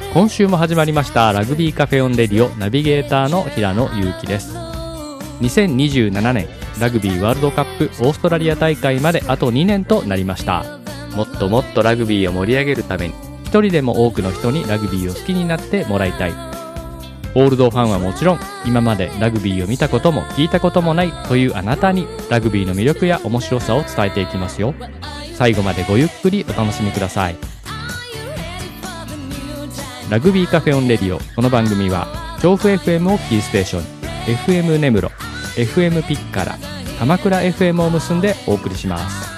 今週も始まりましたラグビーカフェオンレディオ、ナビゲーターの平野祐希です。2027年ラグビーワールドカップオーストラリア大会まであと2年となりました。もっともっとラグビーを盛り上げるために、一人でも多くの人にラグビーを好きになってもらいたい。オールドファンはもちろん、今までラグビーを見たことも聞いたこともないというあなたに、ラグビーの魅力や面白さを伝えていきますよ。最後までごゆっくりお楽しみください。ラグビーカフェオンレディオ。この番組は調布 FM をキーステーション、FM 根室、FM ピッカラ、鎌倉 FM を結んでお送りします。